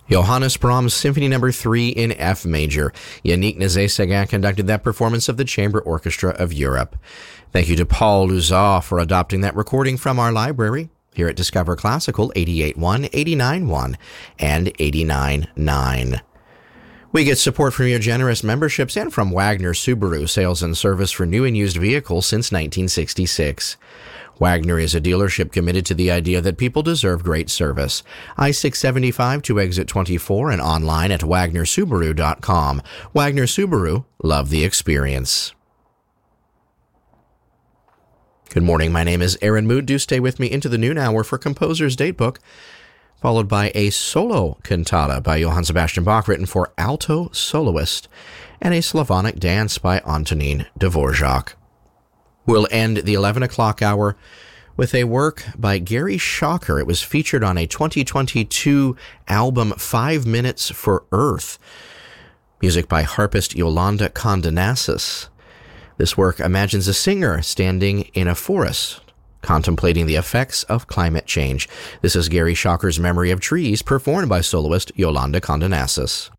Johannes Brahms Symphony No. 3 in F major. Yannick Nézet-Séguin conducted that performance of the Chamber Orchestra of Europe. Thank you to Paul Luzat for adopting that recording from our library here at Discover Classical 88.1, 89.1, and 89.9. We get support from your generous memberships and from Wagner Subaru, sales and service for new and used vehicles since 1966. Wagner is a dealership committed to the idea that people deserve great service. I-675 to exit 24 and online at wagnersubaru.com. Wagner Subaru, love the experience. Good morning, my name is Aaron Mood. Do stay with me into the noon hour for Composer's Datebook, followed by a solo cantata by Johann Sebastian Bach written for alto soloist, and a Slavonic dance by Antonín Dvorak. We'll end the 11 o'clock hour with a work by Gary Schocker. It was featured on a 2022 album, 5 Minutes for Earth. Music by harpist Yolanda Condonassis. This work imagines a singer standing in a forest, contemplating the effects of climate change. This is Gary Schocker's Memory of Trees, performed by soloist Yolanda Condonassis.